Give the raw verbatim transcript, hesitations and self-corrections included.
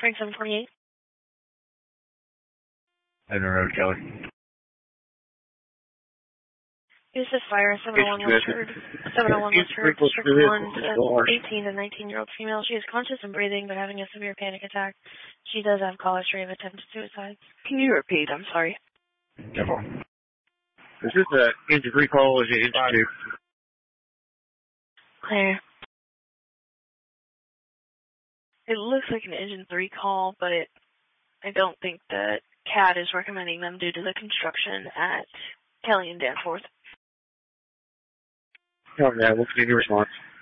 Frank seven twenty-eight. Center Road, Kelly. Use this fire, seven oh one Westford, seven oh one Westford, District one, eighteen to nineteen-year-old female. She is conscious and breathing, but having a severe panic attack. She does have call history of attempted suicide. Can you repeat? I'm sorry. Never. Is this an engine recall or is it engine two? Clear. It looks like an engine three call, but it, I don't think that C A D is recommending them due to the construction at Kelly and Danforth. Oh, yeah, we'll see your response.